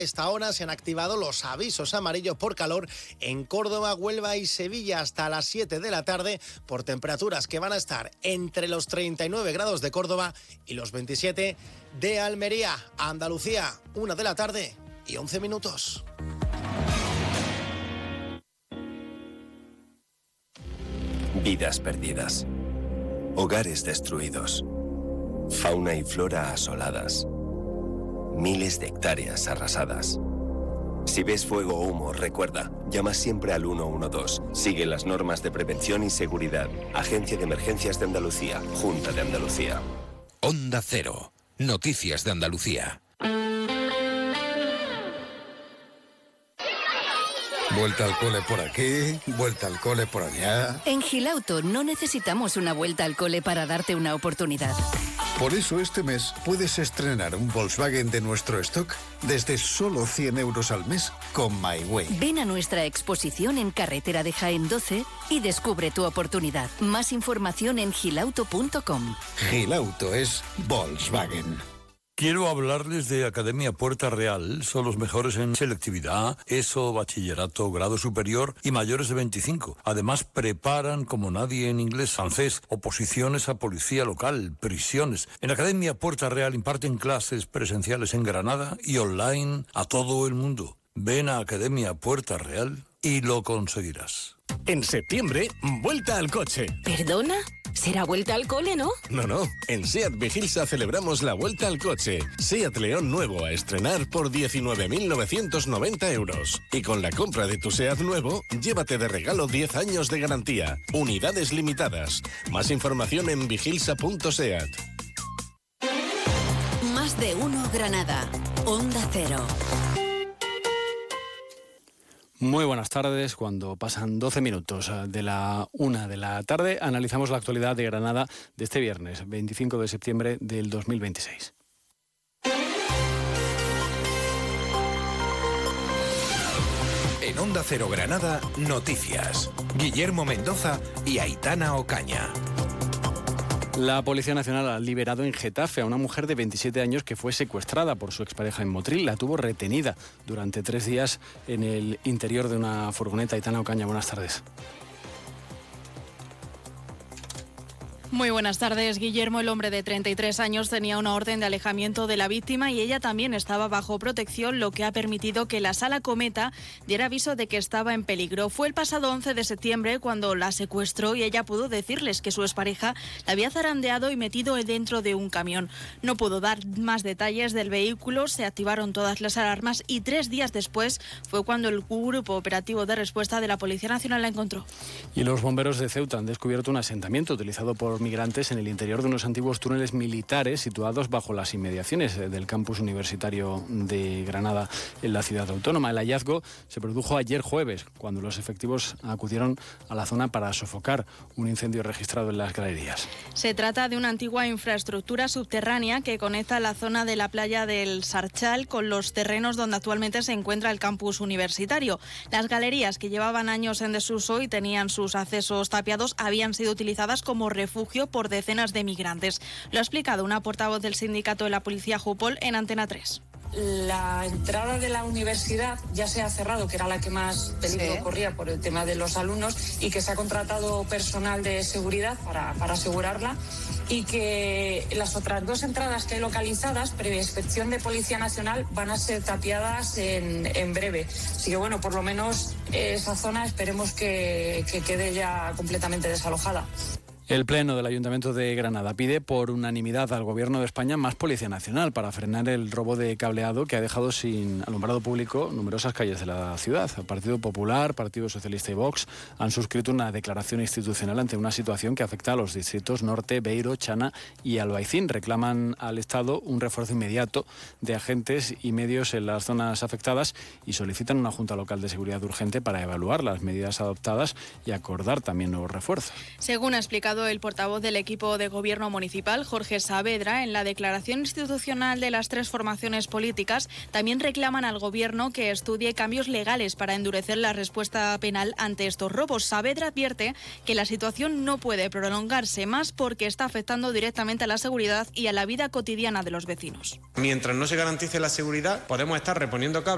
esta hora se han activado los avisos amarillos por calor en Córdoba, Huelva y Sevilla hasta las 7 de la tarde por temperaturas que van a estar entre los 39 grados de Córdoba y los 27 de Almería. Andalucía, 1 de la tarde y 11 minutos. Vidas perdidas. Hogares destruidos. Fauna y flora asoladas. Miles de hectáreas arrasadas. Si ves fuego o humo, recuerda, llama siempre al 112. Sigue las normas de prevención y seguridad. Agencia de Emergencias de Andalucía, Junta de Andalucía. Onda Cero. Noticias de Andalucía. Vuelta al cole por aquí, vuelta al cole por allá. En Gilauto no necesitamos una vuelta al cole para darte una oportunidad. Por eso este mes puedes estrenar un Volkswagen de nuestro stock desde solo 100 euros al mes con MyWay. Ven a nuestra exposición en Carretera de Jaén 12 y descubre tu oportunidad. Más información en gilauto.com. Gilauto es Volkswagen. Quiero hablarles de Academia Puerta Real. Son los mejores en selectividad, ESO, bachillerato, grado superior y mayores de 25. Además, preparan como nadie en inglés, francés, oposiciones a policía local, prisiones. En Academia Puerta Real imparten clases presenciales en Granada y online a todo el mundo. Ven a Academia Puerta Real y lo conseguirás. En septiembre, vuelta al coche. ¿Perdona? ¿Será vuelta al cole, no? No. En SEAT Vigilsa celebramos la vuelta al coche. SEAT León nuevo a estrenar por 19.990 euros. Y con la compra de tu SEAT nuevo, llévate de regalo 10 años de garantía. Unidades limitadas. Más información en vigilsa.seat. Más de uno Granada. Onda Cero. Muy buenas tardes. Cuando pasan 12 minutos de la 1 de la tarde, analizamos la actualidad de Granada de este viernes, 25 de septiembre del 2026. En Onda Cero Granada, noticias. Guillermo Mendoza y Aitana Ocaña. La Policía Nacional ha liberado en Getafe a una mujer de 27 años que fue secuestrada por su expareja en Motril. La tuvo retenida durante 3 días en el interior de una furgoneta. Aitana Ocaña, buenas tardes. Muy buenas tardes, Guillermo. El hombre de 33 años tenía una orden de alejamiento de la víctima y ella también estaba bajo protección, lo que ha permitido que la Sala Cometa diera aviso de que estaba en peligro. Fue el pasado 11 de septiembre cuando la secuestró y ella pudo decirles que su expareja la había zarandeado y metido dentro de un camión. No pudo dar más detalles del vehículo, se activaron todas las alarmas y 3 días después fue cuando el Grupo Operativo de Respuesta de la Policía Nacional la encontró. Y los bomberos de Ceuta han descubierto un asentamiento utilizado por migrantes en el interior de unos antiguos túneles militares situados bajo las inmediaciones del campus universitario de Granada en la ciudad autónoma. El hallazgo se produjo ayer jueves, cuando los efectivos acudieron a la zona para sofocar un incendio registrado en las galerías. Se trata de una antigua infraestructura subterránea que conecta la zona de la playa del Sarchal con los terrenos donde actualmente se encuentra el campus universitario. Las galerías, que llevaban años en desuso y tenían sus accesos tapiados, habían sido utilizadas como refugio por decenas de migrantes. Lo ha explicado una portavoz del sindicato de la policía Jupol en Antena 3. La entrada de la universidad ya se ha cerrado, que era la que más peligro corría por el tema de los alumnos, y que se ha contratado personal de seguridad para asegurarla, y que las otras 2 entradas que hay localizadas, previa inspección de Policía Nacional, van a ser tapiadas en breve. Así que bueno, por lo menos esa zona esperemos que quede ya completamente desalojada. El Pleno del Ayuntamiento de Granada pide por unanimidad al Gobierno de España más Policía Nacional para frenar el robo de cableado que ha dejado sin alumbrado público numerosas calles de la ciudad. El Partido Popular, Partido Socialista y Vox han suscrito una declaración institucional ante una situación que afecta a los distritos Norte, Beiro, Chana y Albaicín. Reclaman al Estado un refuerzo inmediato de agentes y medios en las zonas afectadas y solicitan una Junta Local de Seguridad urgente para evaluar las medidas adoptadas y acordar también nuevos refuerzos. Según ha explicado el portavoz del equipo de gobierno municipal, Jorge Saavedra, en la declaración institucional de las 3 formaciones políticas también reclaman al gobierno que estudie cambios legales para endurecer la respuesta penal ante estos robos. Saavedra advierte que la situación no puede prolongarse más porque está afectando directamente a la seguridad y a la vida cotidiana de los vecinos. Mientras no se garantice la seguridad, podemos estar reponiendo cables